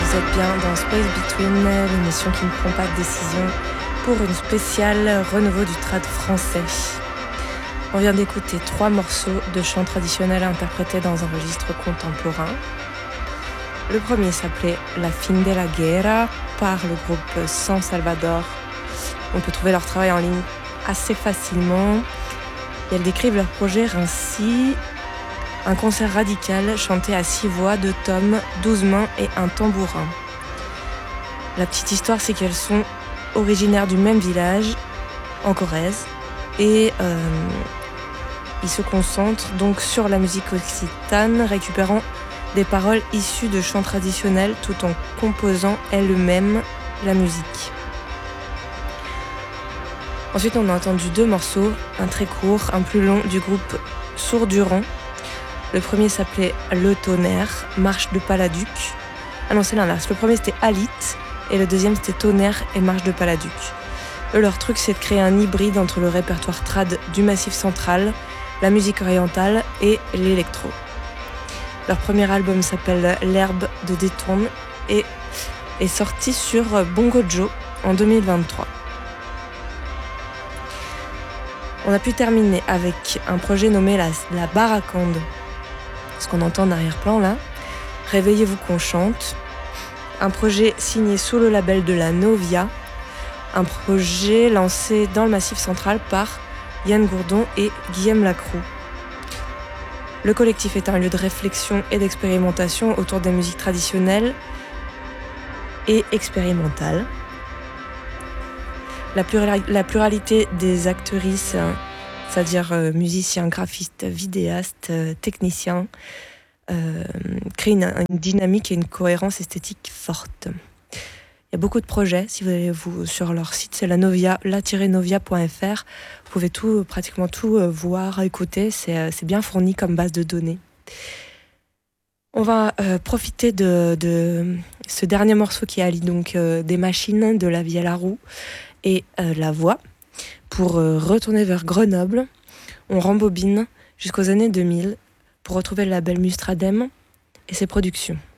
vous êtes bien dans Space Between, l'émission qui ne prend pas de décision pour une spéciale renouveau du trad français. On vient d'écouter 3 morceaux de chants traditionnels interprétés dans un registre contemporain. Le premier s'appelait La fin de la guerra par le groupe San Salvador. On peut trouver leur travail en ligne assez facilement. Et elles décrivent leur projet ainsi: un concert radical chanté à 6 voix, 2 tomes, 12 mains et un tambourin. La petite histoire, c'est qu'elles sont originaires du même village, en Corrèze, et ils se concentrent donc sur la musique occitane, récupérant des paroles issues de chants traditionnels tout en composant elles-mêmes la musique. Ensuite, on a entendu 2 morceaux, un très court, un plus long, du groupe Sourd-Durand. Le premier s'appelait Le Tonnerre, Marche de Paladuc. Ah non, c'est l'inverse. Le premier c'était Alit et le deuxième c'était Tonnerre et Marche de Paladuc. Eux, leur truc, c'est de créer un hybride entre le répertoire trad du Massif central, la musique orientale et l'électro. Leur premier album s'appelle L'herbe de Détourne et est sorti sur Bongo Joe en 2023. On a pu terminer avec un projet nommé la Baracande. Ce qu'on entend en arrière-plan là. Réveillez-vous qu'on chante. Un projet signé sous le label de la Novia. Un projet lancé dans le Massif central par Yann Gourdon et Guillaume Lacroux. Le collectif est un lieu de réflexion et d'expérimentation autour des musiques traditionnelles et expérimentales. La pluralité des actrices, c'est-à-dire musiciens, graphistes, vidéastes, techniciens, crée une dynamique et une cohérence esthétique forte. Il y a beaucoup de projets. Si vous allez sur leur site, c'est la-novia.fr. Vous pouvez pratiquement tout voir, écouter. C'est bien fourni comme base de données. On va profiter de ce dernier morceau qui allie donc des machines, de la vie à la roue et la voix pour retourner vers Grenoble. On rembobine jusqu'aux années 2000 pour retrouver le label Mustradem et ses productions.